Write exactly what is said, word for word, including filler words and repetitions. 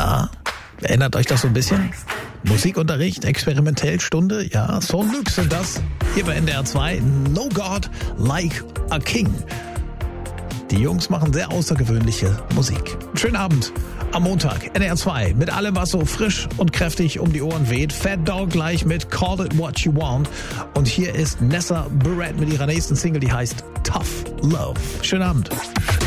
Na, erinnert euch das so ein bisschen? Musikunterricht, Experimentellstunde, ja, Soul Lux sind das. Hier bei N D R zwei, No God Like a King. Die Jungs machen sehr außergewöhnliche Musik. Schönen Abend am Montag, N D R zwei, mit allem, was so frisch und kräftig um die Ohren weht. Fat Dog gleich mit Call It What You Want. Und hier ist Nessa Barrett mit ihrer nächsten Single, die heißt Tough Love. Schönen Abend.